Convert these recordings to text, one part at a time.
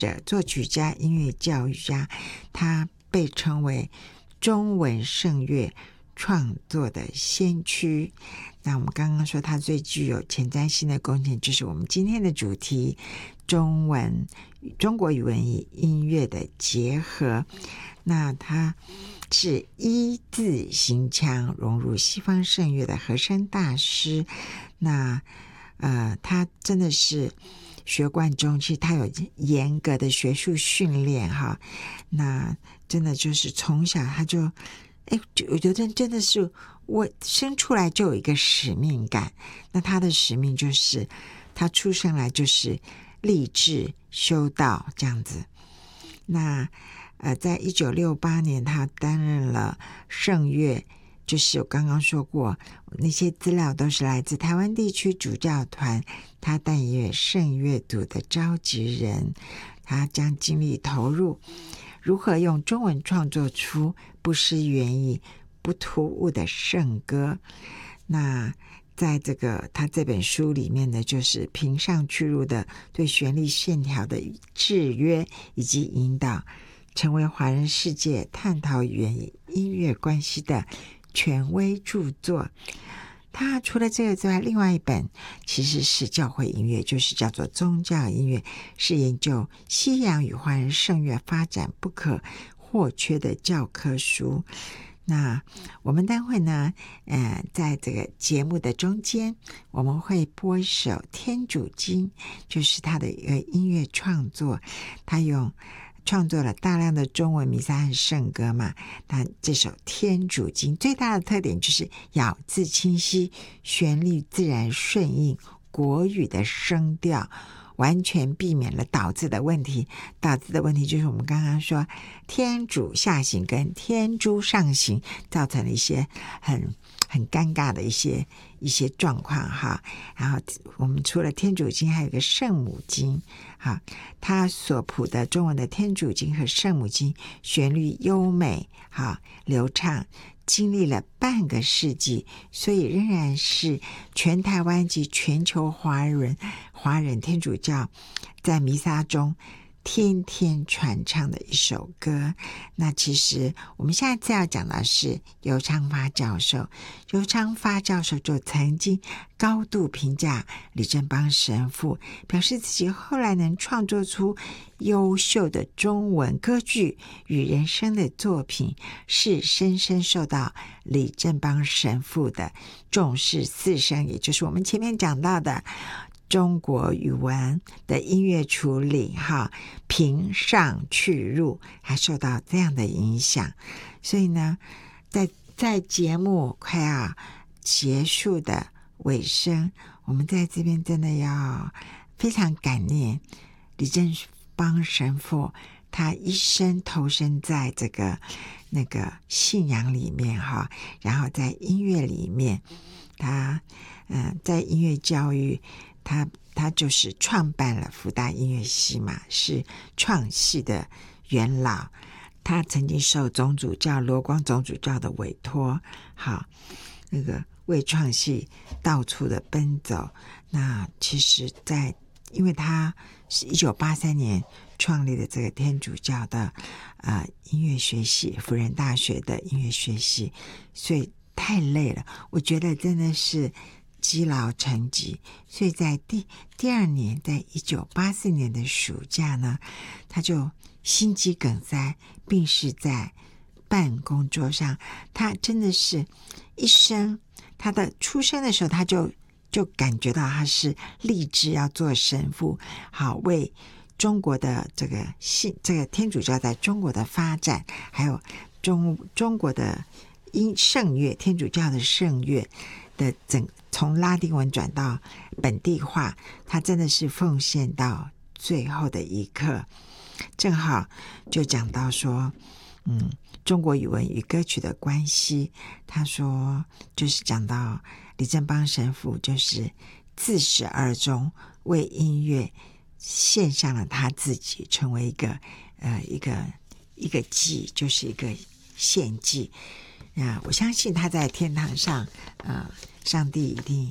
作曲家、音乐教育家，他被称为中文圣乐创作的先驱。那我们刚刚说他最具有前瞻性的贡献，就是我们今天的主题，中国语文与音乐的结合。那他是一字行腔融入西方圣乐的和声大师。那他真的是学贯中，其实他有严格的学术训练哈。那真的就是从小他就我觉得真的是我生出来就有一个使命感。那他的使命就是他出生来就是立志修道这样子。那在1968年他担任了圣乐，就是我刚刚说过那些资料都是来自台湾地区主教团，他担任圣乐组的召集人。他将精力投入如何用中文创作出不失原意不突兀的圣歌。那在他这本书里面呢，就是平上去入的对旋律线条的制约以及引导，成为华人世界探讨语言与音乐关系的权威著作。他除了这个之外，另外一本其实是教会音乐，就是叫做宗教音乐，是研究西洋与华人圣乐发展不可或缺的教科书。那我们待会呢在这个节目的中间，我们会播一首《天主经》，就是他的一个音乐创作。他创作了大量的中文弥撒和圣歌嘛。那这首《天主经》最大的特点就是咬字清晰，旋律自然顺应国语的声调，完全避免了倒字的问题。倒字的问题就是我们刚刚说天主下行跟天主上行造成了一些很尴尬的一些状况哈。然后我们除了天主经还有一个圣母经哈，他所谱的中文的天主经和圣母经旋律优美哈流畅，经历了半个世纪，所以仍然是全台湾及全球华人天主教在弥撒中天天传唱的一首歌。那其实我们下次要讲的是尤昌发教授。尤昌发教授就曾经高度评价李正邦神父，表示自己后来能创作出优秀的中文歌剧与人声的作品，是深深受到李正邦神父的重视四声，也就是我们前面讲到的中国语文的音乐处理哈，平上去入，还受到这样的影响。所以呢，在节目快要结束的尾声，我们在这边真的要非常感念李正邦神父，他一生投身在那个信仰里面哈，然后在音乐里面，他在音乐教育，他就是创办了福大音乐系嘛，是创系的元老。他曾经受总主教罗光总主教的委托，好，那个为创系到处的奔走。那其实因为他是1983年创立的这个天主教的音乐学系，辅仁大学的音乐学系，所以太累了，我觉得真的是积劳成疾。所以在第二年，在1984年的暑假呢，他就心肌梗塞病逝在办公桌上。他真的是一生，他的出生的时候他就感觉到他是立志要做神父，好为中国的这个天主教在中国的发展，还有中国的圣乐，天主教的圣乐的从拉丁文转到本地化，他真的是奉献到最后的一刻。正好就讲到说中国语文与歌曲的关系。他说就是讲到李正邦神父就是自始而终为音乐献上了他自己，成为一个祭，就是一个献祭。我相信他在天堂上上帝一定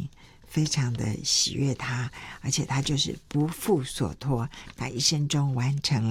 非常的喜悦他，而且他就是不负所托，他一生中完成